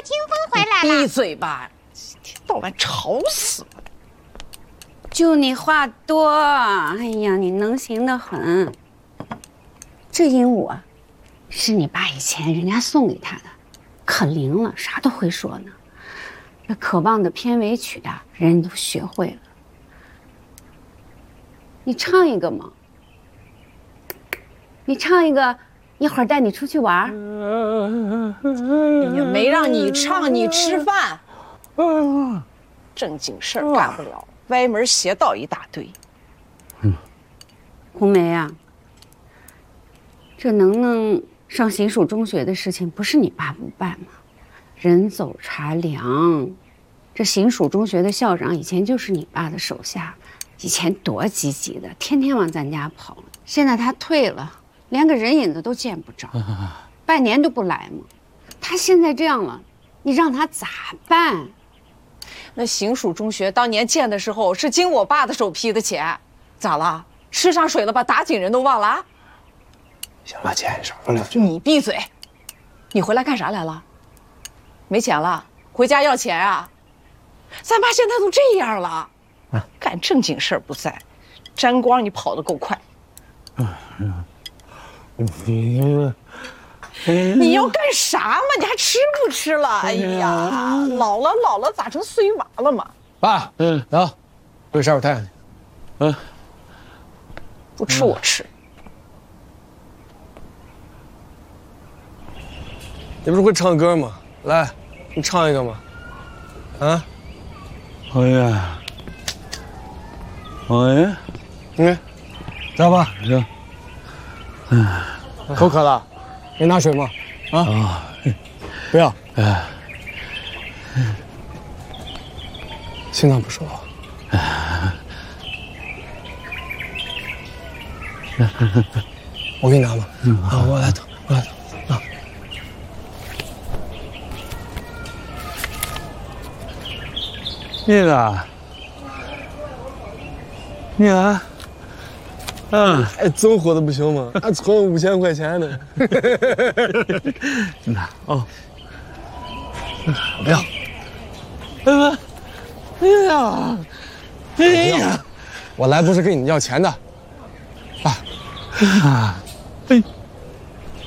清风回来了。 闭嘴吧，一天到晚吵死了。 就你话多，哎呀，你能行得很。这鹦鹉啊，是你爸以前人家送给他的，可灵了，啥都会说呢。这渴望的片尾曲啊，人都学会了。你唱一个嘛？你唱一个，一会儿带你出去玩。 也没让你唱，你吃饭。正经事儿干不了，歪门邪道一大堆。 红梅啊，这能能上行署中学的事情，不是你爸不办吗？人走茶凉，这行署中学的校长以前就是你爸的手下，以前多积极的，天天往咱家跑。现在他退了，连个人影子都见不着，半年都不来嘛。他现在这样了，你让他咋办？ 那行署中学当年建的时候是经我爸的手批的钱，咋了？吃上水了，把打井人都忘了啊？ 行了，姐，少说两句。 你闭嘴！你回来干啥来了？没钱了，回家要钱啊？咱爸现在都这样了，干正经事儿不在，沾光你跑得够快。你要干啥嘛？你还吃不吃了？哎呀，老了咋成碎娃了嘛？ 爸，走，回去晒会太阳去。 不吃我吃。 你不是会唱歌吗？来，你唱一个嘛。啊？ 哎呀，哎呀， 走吧。 行。 口渴了，给你拿水吗？啊？不要。心脏不舒服。我给你拿吧。我来疼，我来疼。 那个，你看， 这么火的不行吗？还存5000块钱呢。 那哦， 不要。哎呀，我来不是跟你要钱的，爸。